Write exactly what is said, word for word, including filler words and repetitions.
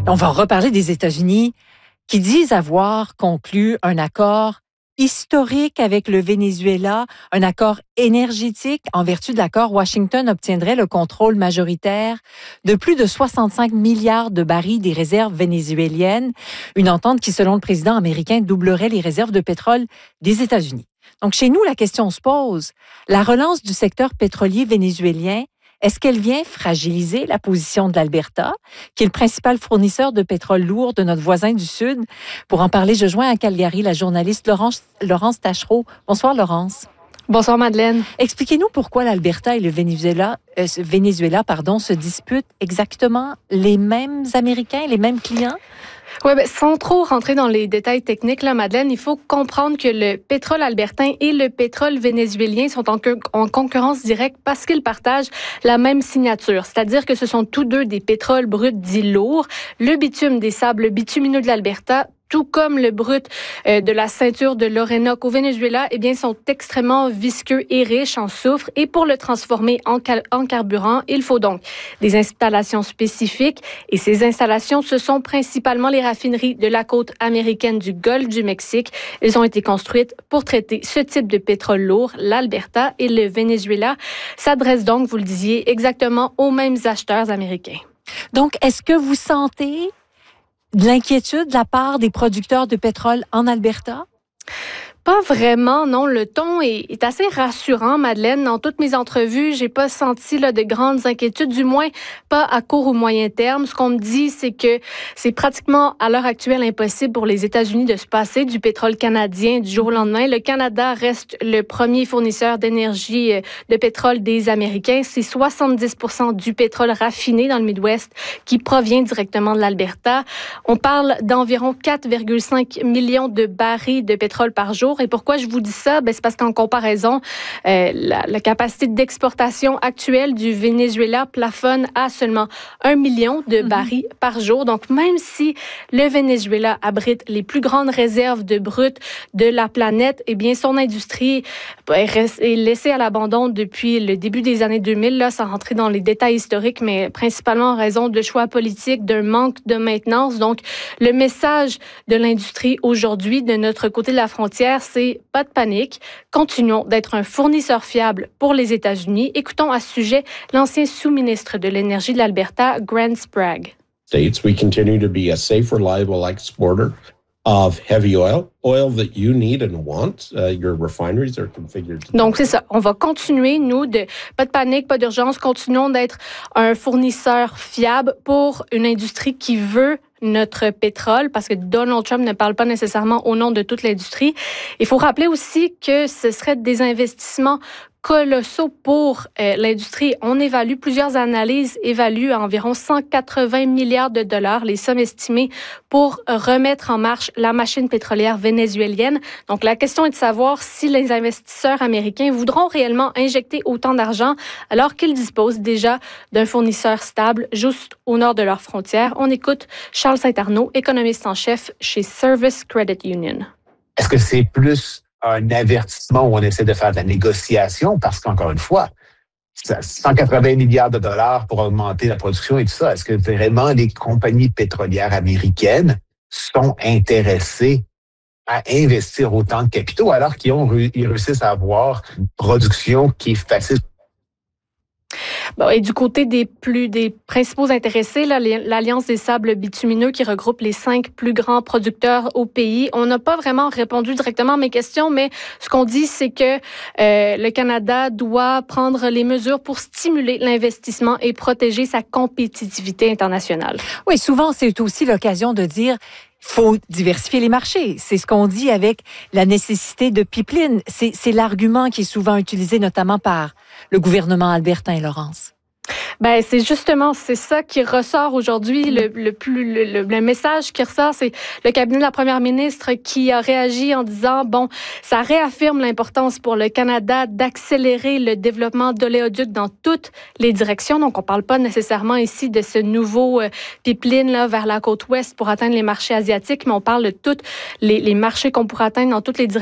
On va reparler des États-Unis qui disent avoir conclu un accord historique avec le Venezuela, un accord énergétique. En vertu de l'accord, Washington obtiendrait le contrôle majoritaire de plus de soixante-cinq milliards de barils des réserves vénézuéliennes, une entente qui, selon le président américain, doublerait les réserves de pétrole des États-Unis. Donc, chez nous, la question se pose. La relance du secteur pétrolier vénézuélien, est-ce qu'elle vient fragiliser la position de l'Alberta, qui est le principal fournisseur de pétrole lourd de notre voisin du Sud? Pour en parler, je joins à Calgary la journaliste Laurence, Laurence Taschereau. Bonsoir, Laurence. Bonsoir, Madeleine. Expliquez-nous pourquoi l'Alberta et le Venezuela, euh, Venezuela pardon, se disputent exactement les mêmes Américains, les mêmes clients? Oui, ben, sans trop rentrer dans les détails techniques, là, Madeleine, il faut comprendre que le pétrole albertain et le pétrole vénézuélien sont en, en concurrence directe parce qu'ils partagent la même signature. C'est-à-dire que ce sont tous deux des pétroles bruts dits lourds. Le bitume des sables bitumineux de l'Alberta, tout comme le brut euh, de la ceinture de l'Orénoque au Venezuela, eh bien, sont extrêmement visqueux et riches en soufre. Et pour le transformer en, cal- en carburant, il faut donc des installations spécifiques. Et ces installations, ce sont principalement les raffineries de la côte américaine du Golfe du Mexique. Elles ont été construites pour traiter ce type de pétrole lourd. L'Alberta et le Venezuela s'adressent donc, vous le disiez, exactement aux mêmes acheteurs américains. Donc, est-ce que vous sentez de l'inquiétude de la part des producteurs de pétrole en Alberta? Pas vraiment, non. Le ton est, est assez rassurant, Madeleine. Dans toutes mes entrevues, j'ai pas senti là, de grandes inquiétudes, du moins pas à court ou moyen terme. Ce qu'on me dit, c'est que c'est pratiquement à l'heure actuelle impossible pour les États-Unis de se passer du pétrole canadien du jour au lendemain. Le Canada reste le premier fournisseur d'énergie de pétrole des Américains. C'est soixante-dix pour cent du pétrole raffiné dans le Midwest qui provient directement de l'Alberta. On parle d'environ quatre virgule cinq millions de barils de pétrole par jour. Et pourquoi je vous dis ça? Ben, c'est parce qu'en comparaison, euh, la, la capacité d'exportation actuelle du Venezuela plafonne à seulement un million de mm-hmm. barils par jour. Donc, même si le Venezuela abrite les plus grandes réserves de brut de la planète, eh bien, son industrie est laissée à l'abandon depuis le début des années deux mille, là, sans rentrer dans les détails historiques, mais principalement en raison de choix politiques, d'un manque de maintenance. Donc, le message de l'industrie aujourd'hui, de notre côté de la frontière, c'est pas de panique. Continuons d'être un fournisseur fiable pour les États-Unis. Écoutons à ce sujet l'ancien sous-ministre de l'Énergie de l'Alberta, Grant Sprague. States, we continue to be a safe, reliable exporter of heavy oil, oil that you need and want. Uh, your refineries are configured. Donc, c'est ça. On va continuer, nous, de pas de panique, pas d'urgence. Continuons d'être un fournisseur fiable pour une industrie qui veut notre pétrole, parce que Donald Trump ne parle pas nécessairement au nom de toute l'industrie. Il faut rappeler aussi que ce serait des investissements colossaux pour euh, l'industrie. On évalue, plusieurs analyses évaluent à environ cent quatre-vingts milliards de dollars les sommes estimées pour remettre en marche la machine pétrolière vénézuélienne. Donc, la question est de savoir si les investisseurs américains voudront réellement injecter autant d'argent alors qu'ils disposent déjà d'un fournisseur stable juste au nord de leurs frontières. On écoute Charles Saint-Arnaud, économiste en chef chez Service Credit Union. Est-ce que c'est plus un avertissement où on essaie de faire de la négociation? Parce qu'encore une fois, cent quatre-vingts milliards de dollars pour augmenter la production et tout ça, est-ce que vraiment les compagnies pétrolières américaines sont intéressées à investir autant de capitaux alors qu'ils ont, ils réussissent à avoir une production qui est facile? Bon, et du côté des plus des principaux intéressés, là, l'Alliance des sables bitumineux qui regroupe les cinq plus grands producteurs au pays, on n'a pas vraiment répondu directement à mes questions, mais ce qu'on dit, c'est que euh, le Canada doit prendre les mesures pour stimuler l'investissement et protéger sa compétitivité internationale. Oui, souvent, c'est aussi l'occasion de dire faut diversifier les marchés. C'est ce qu'on dit avec la nécessité de pipeline. C'est, c'est l'argument qui est souvent utilisé notamment par le gouvernement albertain, Laurence. Ben c'est justement c'est ça qui ressort aujourd'hui. Le, le plus le, le, le message qui ressort, c'est le cabinet de la première ministre qui a réagi en disant bon, ça réaffirme l'importance pour le Canada d'accélérer le développement d'oléoducs dans toutes les directions. Donc on parle pas nécessairement ici de ce nouveau euh, pipeline là vers la côte ouest pour atteindre les marchés asiatiques, mais on parle de tous les, les marchés qu'on pourrait atteindre dans toutes les directions.